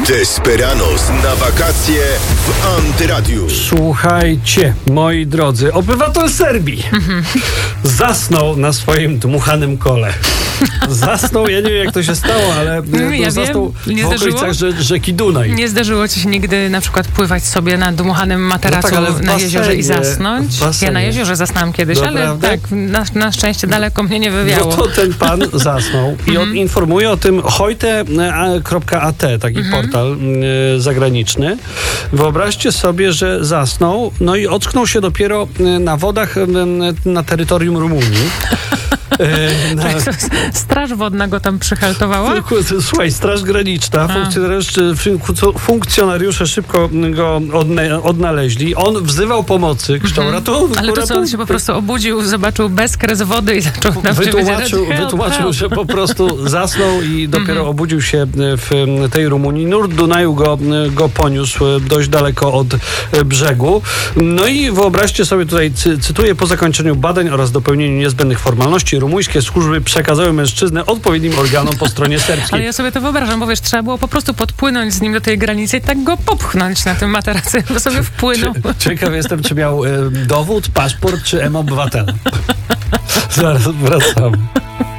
Desperados na wakacje w Antyradiu. Słuchajcie, moi drodzy, obywatel Serbii zasnął na swoim dmuchanym kole. Zasnął, ja nie wiem jak to się stało, ale zasnął w okolicach rzeki Dunaj. Nie zdarzyło ci się nigdy na przykład pływać sobie na dmuchanym materacu na jeziorze i zasnąć? Ja na jeziorze zasnąłem kiedyś, ale tak, na szczęście daleko mnie nie wywiało. No to ten pan zasnął i informuje o tym hojte.at, taki portal zagraniczny. Wyobraźcie sobie, że zasnął, no i ocknął się dopiero na wodach na terytorium Rumunii. Straż wodna go tam przyhaltowała? Słuchaj, Straż Graniczna, funkcjonariusze szybko go odnaleźli. On wzywał pomocy, krzyczał ratunku. Ale to co, on się po prostu obudził, zobaczył bezkres wody i zaczął wytłumaczył, że po prostu zasnął i dopiero obudził się w tej Rumunii. Nurt Dunaju go poniósł dość daleko od brzegu. No i wyobraźcie sobie tutaj, cytuję, po zakończeniu badań oraz dopełnieniu niezbędnych formalności rumuńskie służby przekazały mężczyznę odpowiednim organom po stronie serbskiej. Ale ja sobie to wyobrażam, bo wiesz, trzeba było po prostu podpłynąć z nim do tej granicy i tak go popchnąć na tym materacu, bo sobie wpłynął. Ciekaw jestem, czy miał dowód, paszport, czy M-obywatel. Zaraz wracam.